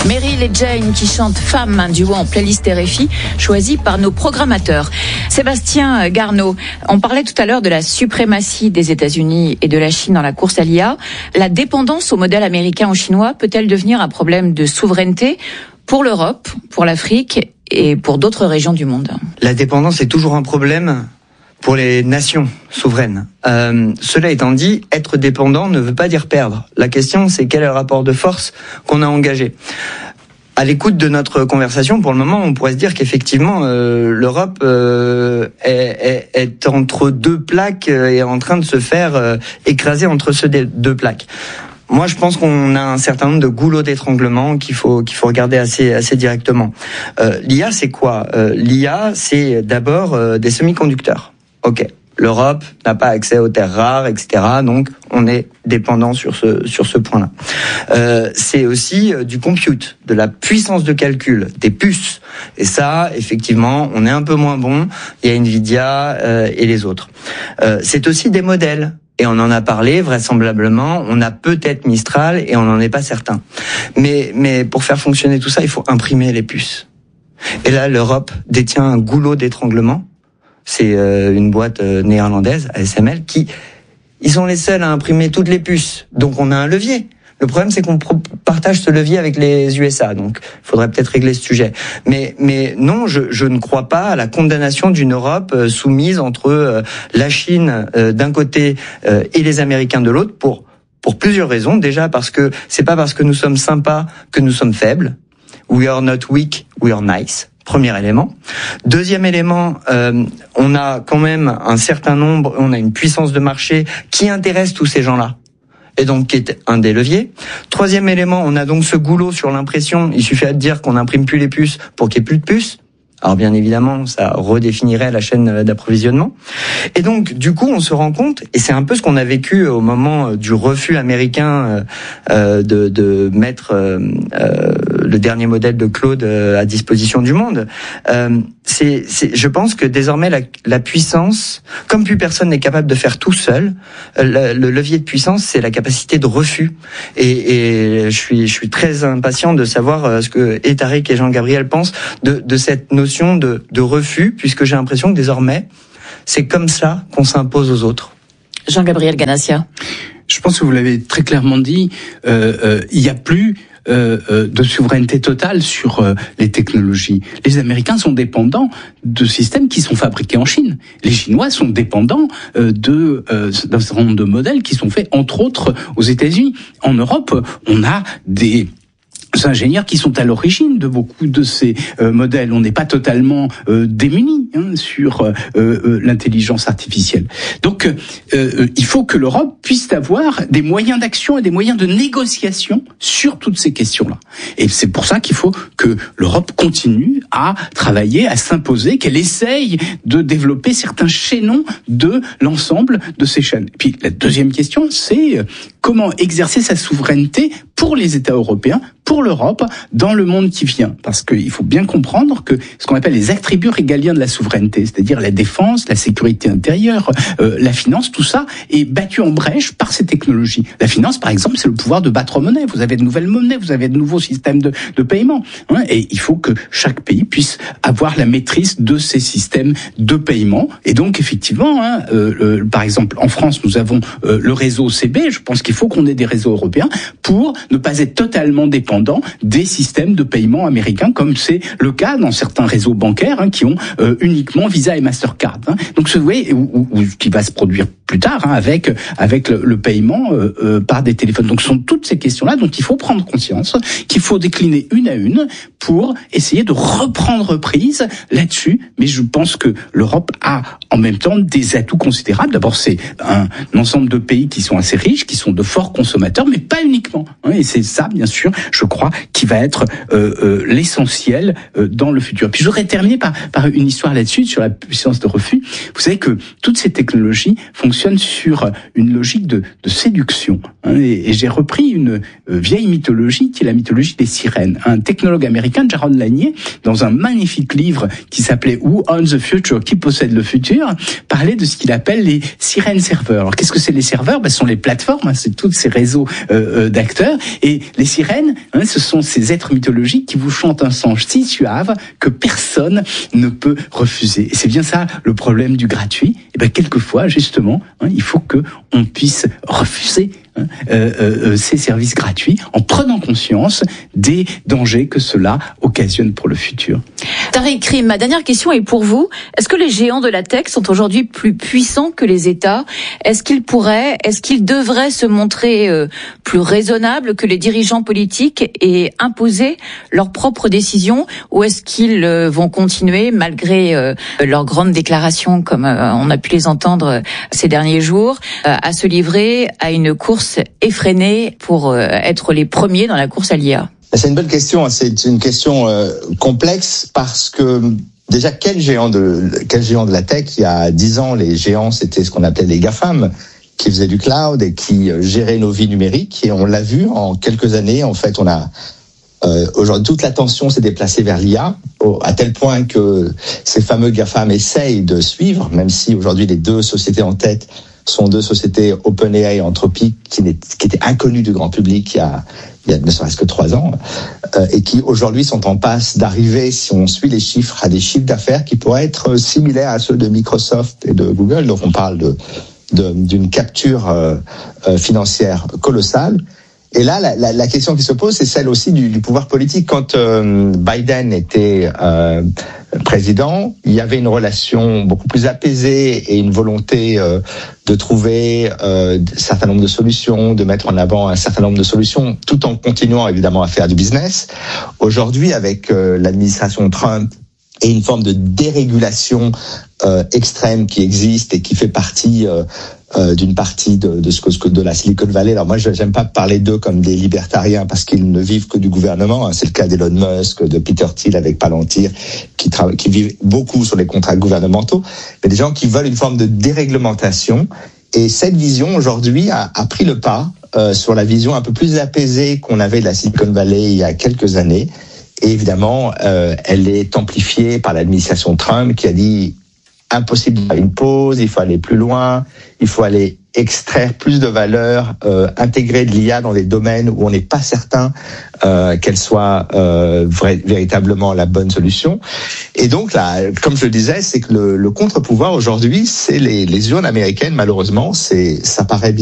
Meryl et Jane qui chantent Femme, un duo en playlist RFI, choisi par nos programmateurs. Sébastien Garneau, on parlait tout à l'heure de la suprématie des États-Unis et de la Chine dans la course à l'IA. La dépendance au modèle américain ou chinois peut-elle devenir un problème de souveraineté pour l'Europe, pour l'Afrique et pour d'autres régions du monde? La dépendance est toujours un problème pour les nations souveraines. Cela étant dit, être dépendant ne veut pas dire perdre. La question, c'est quel est le rapport de force qu'on a engagé. À l'écoute de notre conversation, pour le moment, on pourrait se dire qu'effectivement, l'Europe est entre deux plaques et est en train de se faire écraser entre ces deux plaques. Moi, je pense qu'on a un certain nombre de goulots d'étranglement qu'il faut regarder assez directement. L'IA, c'est quoi? L'IA, c'est d'abord des semi-conducteurs. Ok, l'Europe n'a pas accès aux terres rares, etc. Donc, on est dépendant sur ce point-là. C'est aussi du compute, de la puissance de calcul, des puces. Et ça, effectivement, on est un peu moins bon. Il y a Nvidia et les autres. C'est aussi des modèles. Et on en a parlé, vraisemblablement, on a peut-être Mistral et on n'en est pas certain. Mais pour faire fonctionner tout ça, il faut imprimer les puces. Et là, l'Europe détient un goulot d'étranglement. C'est une boîte néerlandaise, ASML, ils sont les seuls à imprimer toutes les puces. Donc on a un levier. Le problème, c'est qu'on partage ce levier avec les USA. Donc, il faudrait peut-être régler ce sujet. Mais non, je ne crois pas à la condamnation d'une Europe soumise entre la Chine d'un côté et les Américains de l'autre pour plusieurs raisons. Déjà parce que c'est pas parce que nous sommes sympas que nous sommes faibles. We are not weak, we are nice. Premier élément. Deuxième élément, on a quand même un certain nombre, on a une puissance de marché qui intéresse tous ces gens-là. Et donc, qui est un des leviers. Troisième élément, on a donc ce goulot sur l'impression. Il suffit de dire qu'on n'imprime plus les puces pour qu'il n'y ait plus de puces. Alors, bien évidemment, ça redéfinirait la chaîne d'approvisionnement. Et donc, du coup, on se rend compte, et c'est un peu ce qu'on a vécu au moment du refus américain de mettre le dernier modèle de Claude à disposition du monde. Je pense que désormais la puissance, comme plus personne n'est capable de faire tout seul, le levier de puissance, c'est la capacité de refus. Et je suis très impatient de savoir ce que Tariq et Jean-Gabriel pensent de cette notion de refus, puisque j'ai l'impression que désormais, c'est comme ça qu'on s'impose aux autres. Jean-Gabriel Ganassia. Je pense que vous l'avez très clairement dit, il n'y a plus de souveraineté totale sur les technologies. Les Américains sont dépendants de systèmes qui sont fabriqués en Chine. Les Chinois sont dépendants d'un certain nombre de modèles qui sont faits, entre autres, aux États-Unis. En Europe, on a des ingénieurs qui sont à l'origine de beaucoup de ces modèles. On n'est pas totalement démunis sur l'intelligence artificielle. Donc, il faut que l'Europe puisse avoir des moyens d'action et des moyens de négociation sur toutes ces questions-là. Et c'est pour ça qu'il faut que l'Europe continue à travailler, à s'imposer, qu'elle essaye de développer certains chaînons de l'ensemble de ces chaînes. Et puis, la deuxième question, c'est comment exercer sa souveraineté pour les États européens, pour l'Europe, dans le monde qui vient. Parce qu'il faut bien comprendre que ce qu'on appelle les attributs régaliens de la souveraineté, c'est-à-dire la défense, la sécurité intérieure, la finance, tout ça est battu en brèche par ces technologies. La finance, par exemple, c'est le pouvoir de battre monnaie. Vous avez de nouvelles monnaies, vous avez de nouveaux systèmes de paiement. Et il faut que chaque pays puisse avoir la maîtrise de ces systèmes de paiement. Et donc, effectivement, par exemple, en France, nous avons le réseau CB. Je pense qu'il faut qu'on ait des réseaux européens pour ne pas être totalement dépendant des systèmes de paiement américains, comme c'est le cas dans certains réseaux bancaires qui ont uniquement Visa et Mastercard. Donc, vous voyez, ou qui va se produire plus tard avec le paiement par des téléphones. Donc, ce sont toutes ces questions-là dont il faut prendre conscience, qu'il faut décliner une à une pour essayer de reprendre prise là-dessus. Mais je pense que l'Europe a en même temps des atouts considérables. D'abord, c'est un ensemble de pays qui sont assez riches, qui sont de forts consommateurs, mais pas uniquement. Et c'est ça, bien sûr, je crois, qui va être l'essentiel dans le futur. Puis je voudrais terminer par une histoire là-dessus, sur la puissance de refus. Vous savez que toutes ces technologies fonctionnent sur une logique de séduction. Et j'ai repris une vieille mythologie qui est la mythologie des sirènes. Un technologue américain, Jaron Lanier, dans un magnifique livre qui s'appelait Who Owns the Future, qui possède le futur, parlait de ce qu'il appelle les sirènes serveurs. Alors qu'est-ce que c'est les serveurs ? Ce sont les plateformes, c'est tous ces réseaux d'acteurs. Et les sirènes, Ce sont ces êtres mythologiques qui vous chantent un chant si suave que personne ne peut refuser. Et c'est bien ça le problème du gratuit. Et bien quelquefois, justement, il faut que on puisse refuser ces services gratuits en prenant conscience des dangers que cela occasionne pour le futur. Tariq Krim, ma dernière question est pour vous. Est-ce que les géants de la tech sont aujourd'hui plus puissants que les États ? Est-ce qu'ils devraient se montrer plus raisonnables que les dirigeants politiques et imposer leurs propres décisions ? Ou est-ce qu'ils vont continuer, malgré leurs grandes déclarations, comme on a pu les entendre ces derniers jours, à se livrer à une course effrénée pour être les premiers dans la course à l'IA ? C'est une bonne question. C'est une question complexe parce que déjà quel géant de la tech, il y a 10 ans, les géants c'était ce qu'on appelait les GAFAM, qui faisaient du cloud et qui géraient nos vies numériques. Et on l'a vu en quelques années. En fait, on a aujourd'hui toute l'attention s'est déplacée vers l'IA, à tel point que ces fameux GAFAM essayent de suivre, même si aujourd'hui les deux sociétés en tête sont deux sociétés OpenAI et Anthropic qui étaient inconnues du grand public il y a ne serait-ce que 3 ans, et qui aujourd'hui sont en passe d'arriver, si on suit les chiffres, à des chiffres d'affaires qui pourraient être similaires à ceux de Microsoft et de Google. Donc on parle d'une capture financière colossale. Et là, la question qui se pose, c'est celle aussi du pouvoir politique. Quand Biden était président, il y avait une relation beaucoup plus apaisée et une volonté de trouver un certain nombre de solutions, de mettre en avant un certain nombre de solutions, tout en continuant évidemment à faire du business. Aujourd'hui, avec l'administration Trump et une forme de dérégulation extrême qui existe et qui fait partie d'une partie de la Silicon Valley. Alors moi, j'aime pas parler d'eux comme des libertariens parce qu'ils ne vivent que du gouvernement. C'est le cas d'Elon Musk, de Peter Thiel avec Palantir, qui vivent beaucoup sur les contrats gouvernementaux. Mais des gens qui veulent une forme de déréglementation. Et cette vision aujourd'hui a pris le pas sur la vision un peu plus apaisée qu'on avait de la Silicon Valley il y a quelques années. Et évidemment, elle est amplifiée par l'administration Trump qui a dit impossible de faire une pause, il faut aller plus loin, il faut aller extraire plus de valeur, intégrer de l'IA dans des domaines où on n'est pas certain qu'elle soit véritablement la bonne solution. Et donc là, comme je le disais, c'est que le contre-pouvoir aujourd'hui, c'est les urnes américaines, malheureusement, ça paraît bien.